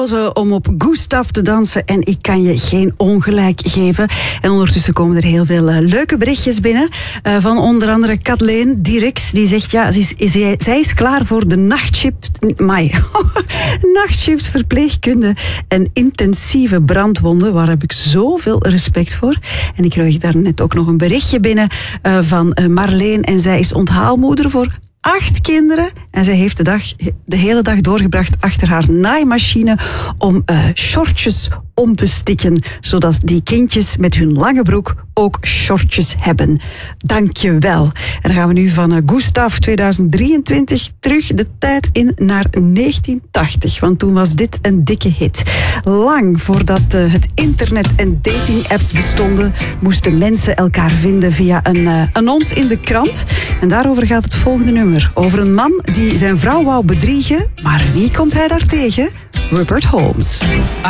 gekozen om op Gustav te dansen en ik kan je geen ongelijk geven. En ondertussen komen er heel veel leuke berichtjes binnen. Van onder andere Kathleen Dirks, die zegt, ja, zij is klaar voor de nachtshift verpleegkunde en intensieve brandwonden. Waar heb ik zoveel respect voor. En ik kreeg daar net ook nog een berichtje binnen van Marleen. En zij is onthaalmoeder voor 8 kinderen. En zij heeft de hele dag doorgebracht achter haar naaimachine om shortjes om te stikken, zodat die kindjes met hun lange broek ook shortjes hebben. Dank je wel. En dan gaan we nu van Gustav 2023 terug de tijd in naar 1980. Want toen was dit een dikke hit. Lang voordat het internet en dating-apps bestonden, moesten mensen elkaar vinden via een annons in de krant. En daarover gaat het volgende nummer. Over een man die zijn vrouw wou bedriegen, maar wie komt hij daar tegen? Rupert Holmes.